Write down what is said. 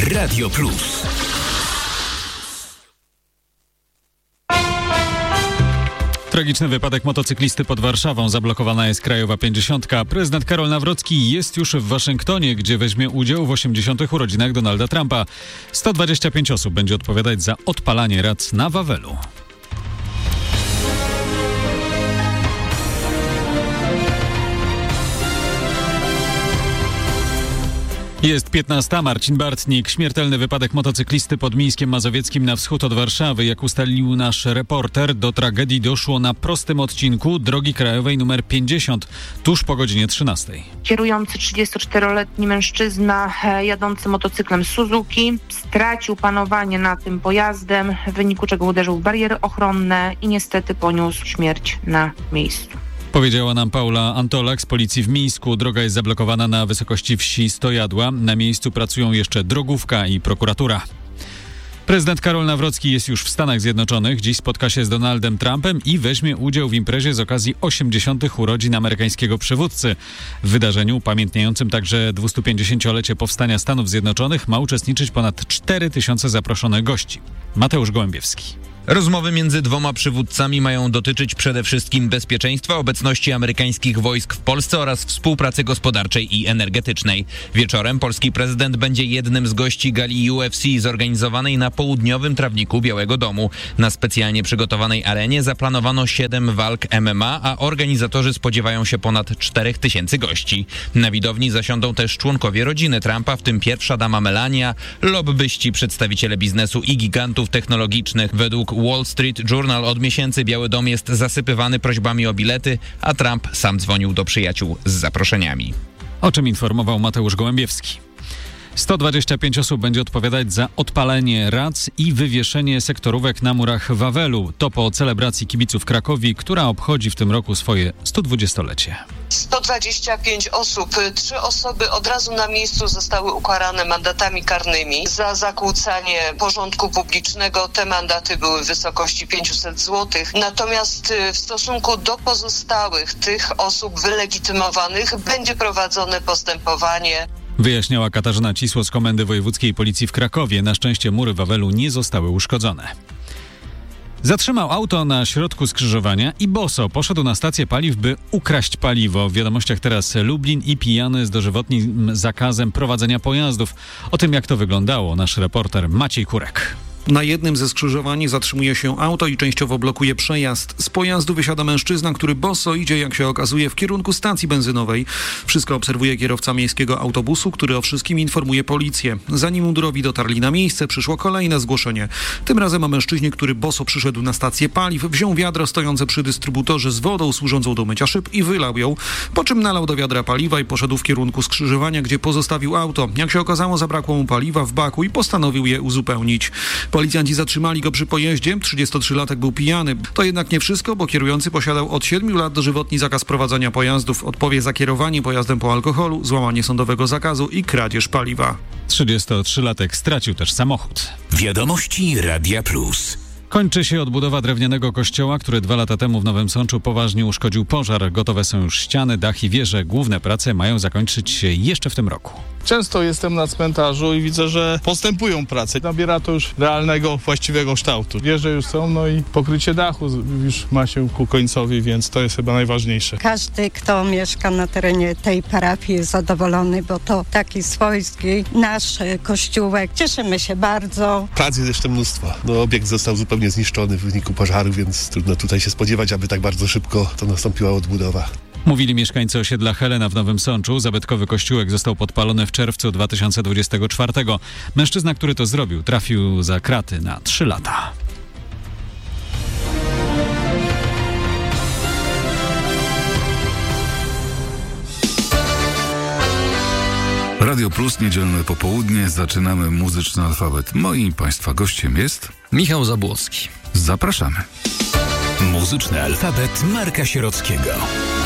Radio Plus. Tragiczny wypadek motocyklisty pod Warszawą. Zablokowana jest krajowa 50. Prezydent Karol Nawrocki jest już w Waszyngtonie, gdzie weźmie udział w 80. urodzinach Donalda Trumpa. 125 osób będzie odpowiadać za odpalanie rac na Wawelu. Jest 15. Marcin Bartnik. Śmiertelny wypadek motocyklisty pod Mińskiem Mazowieckim na wschód od Warszawy. Jak ustalił nasz reporter, do tragedii doszło na prostym odcinku drogi krajowej nr 50, tuż po godzinie 13. Kierujący 34-letni mężczyzna jadący motocyklem Suzuki stracił panowanie nad tym pojazdem, w wyniku czego uderzył w bariery ochronne i niestety poniósł śmierć na miejscu. Powiedziała nam Paula Antolak z policji w Mińsku. Droga jest zablokowana na wysokości wsi Stojadła. Na miejscu pracują jeszcze drogówka i prokuratura. Prezydent Karol Nawrocki jest już w Stanach Zjednoczonych. Dziś spotka się z Donaldem Trumpem i weźmie udział w imprezie z okazji 80. urodzin amerykańskiego przywódcy. W wydarzeniu upamiętniającym także 250-lecie powstania Stanów Zjednoczonych ma uczestniczyć ponad 4000 zaproszonych gości. Mateusz Gołębiewski. Rozmowy między dwoma przywódcami mają dotyczyć przede wszystkim bezpieczeństwa, obecności amerykańskich wojsk w Polsce oraz współpracy gospodarczej i energetycznej. Wieczorem polski prezydent będzie jednym z gości gali UFC zorganizowanej na południowym trawniku Białego Domu. Na specjalnie przygotowanej arenie zaplanowano 7 walk MMA, a organizatorzy spodziewają się ponad 4000 gości. Na widowni zasiądą też członkowie rodziny Trumpa, w tym pierwsza dama Melania, lobbyści, przedstawiciele biznesu i gigantów technologicznych. Według Wall Street Journal od miesięcy Biały Dom jest zasypywany prośbami o bilety, a Trump sam dzwonił do przyjaciół z zaproszeniami. O czym informował Mateusz Gołębiewski. 125 osób będzie odpowiadać za odpalenie rac i wywieszenie sektorówek na murach Wawelu. To po celebracji kibiców Krakowi, która obchodzi w tym roku swoje 120-lecie. 125 osób, 3 osoby od razu na miejscu zostały ukarane mandatami karnymi za zakłócanie porządku publicznego. Te mandaty były w wysokości 500 zł. Natomiast w stosunku do pozostałych tych osób wylegitymowanych będzie prowadzone postępowanie. Wyjaśniała Katarzyna Cisło z Komendy Wojewódzkiej Policji w Krakowie. Na szczęście mury Wawelu nie zostały uszkodzone. Zatrzymał auto na środku skrzyżowania i boso poszedł na stację paliw, by ukraść paliwo. W wiadomościach teraz Lublin i pijany z dożywotnim zakazem prowadzenia pojazdów. O tym, jak to wyglądało, nasz reporter Maciej Kurek. Na jednym ze skrzyżowań zatrzymuje się auto i częściowo blokuje przejazd. Z pojazdu wysiada mężczyzna, który boso idzie, jak się okazuje, w kierunku stacji benzynowej. Wszystko obserwuje kierowca miejskiego autobusu, który o wszystkim informuje policję. Zanim mundurowi dotarli na miejsce, przyszło kolejne zgłoszenie. Tym razem o mężczyźnie, który boso przyszedł na stację paliw, wziął wiadro stojące przy dystrybutorze z wodą służącą do mycia szyb i wylał ją, po czym nalał do wiadra paliwa i poszedł w kierunku skrzyżowania, gdzie pozostawił auto. Jak się okazało, zabrakło mu paliwa w baku i postanowił je uzupełnić. Policjanci zatrzymali go przy pojeździe. 33-latek był pijany. To jednak nie wszystko, bo kierujący posiadał od 7 lat dożywotni zakaz prowadzenia pojazdów. Odpowie za kierowanie pojazdem po alkoholu, złamanie sądowego zakazu i kradzież paliwa. 33-latek stracił też samochód. Wiadomości Radia Plus. Kończy się odbudowa drewnianego kościoła, który 2 lata temu w Nowym Sączu poważnie uszkodził pożar. Gotowe są już ściany, dach i wieże. Główne prace mają zakończyć się jeszcze w tym roku. Często jestem na cmentarzu i widzę, że postępują prace. Nabiera to już realnego, właściwego kształtu. Wieże już są, no i pokrycie dachu już ma się ku końcowi, więc to jest chyba najważniejsze. Każdy, kto mieszka na terenie tej parafii, jest zadowolony, bo to taki swojski nasz kościółek. Cieszymy się bardzo. Pracy jest jeszcze mnóstwo. No, obiekt został zupełnie zniszczony w wyniku pożaru, więc trudno tutaj się spodziewać, aby tak bardzo szybko to nastąpiła odbudowa. Mówili mieszkańcy osiedla Helena w Nowym Sączu. Zabytkowy kościółek został podpalony w czerwcu 2024. Mężczyzna, który to zrobił, trafił za kraty na 3 lata. Radio Plus, niedzielne popołudnie. Zaczynamy muzyczny alfabet. Moim Państwa gościem jest Michał Zabłocki. Zapraszamy. Muzyczny alfabet Marka Sierockiego.